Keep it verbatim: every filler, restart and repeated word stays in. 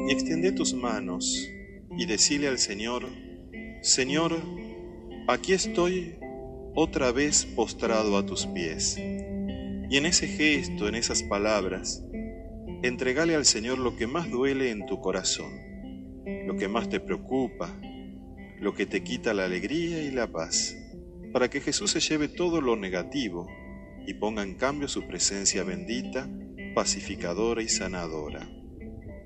y extiende tus manos y decile al Señor: Señor, aquí estoy otra vez postrado a tus pies. Y en ese gesto, en esas palabras, entregale al Señor lo que más duele en tu corazón, lo que más te preocupa, lo que te quita la alegría y la paz, para que Jesús se lleve todo lo negativo y ponga en cambio su presencia bendita, pacificadora y sanadora.